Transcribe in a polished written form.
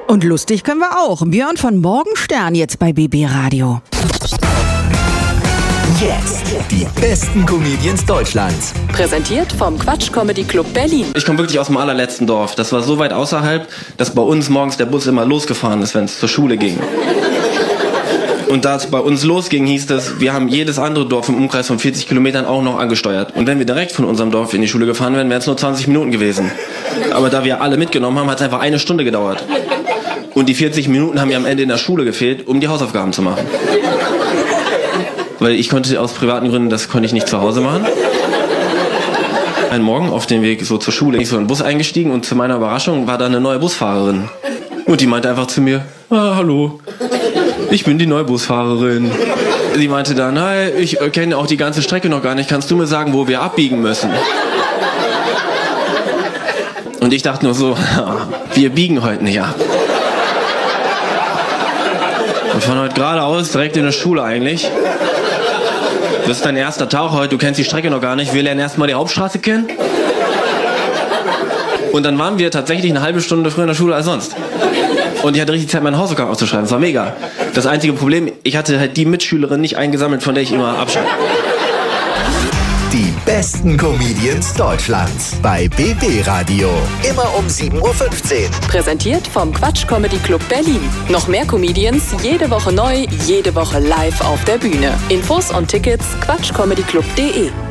Und lustig können wir auch. Björn von Morgenstern jetzt bei BB Radio. Jetzt die besten Comedians Deutschlands. Präsentiert vom Quatsch Comedy Club Berlin. Ich komme wirklich aus dem allerletzten Dorf. Das war so weit außerhalb, dass bei uns morgens der Bus immer losgefahren ist, wenn es zur Schule ging. Und da es bei uns losging, hieß es, wir haben jedes andere Dorf im Umkreis von 40 Kilometern auch noch angesteuert. Und wenn wir direkt von unserem Dorf in die Schule gefahren wären, wären es nur 20 Minuten gewesen. Aber da wir alle mitgenommen haben, hat es einfach 1 Stunde gedauert. Und die 40 Minuten haben mir am Ende in der Schule gefehlt, um die Hausaufgaben zu machen. Weil ich konnte aus privaten Gründen, das konnte ich nicht zu Hause machen. Einen Morgen auf dem Weg so zur Schule bin ich so in den Bus eingestiegen und zu meiner Überraschung war da eine neue Busfahrerin. Und die meinte einfach zu mir, hallo, ich bin die neue Busfahrerin. Sie meinte dann, hi, ich kenne auch die ganze Strecke noch gar nicht, kannst du mir sagen, wo wir abbiegen müssen? Und ich dachte nur so, wir biegen heute nicht ab. Und von heute geradeaus direkt in der Schule eigentlich. Das ist dein erster Tag heute, du kennst die Strecke noch gar nicht, wir lernen erstmal die Hauptstraße kennen. Und dann waren wir tatsächlich eine halbe Stunde früher in der Schule als sonst. Und ich hatte richtig Zeit, meine Hausaufgaben aufzuschreiben, das war mega. Das einzige Problem, ich hatte halt die Mitschülerin nicht eingesammelt, von der ich immer abschreibe. Die besten Comedians Deutschlands bei BB Radio. Immer um 7:15 Uhr. Präsentiert vom Quatsch Comedy Club Berlin. Noch mehr Comedians, jede Woche neu, jede Woche live auf der Bühne. Infos und Tickets quatschcomedyclub.de.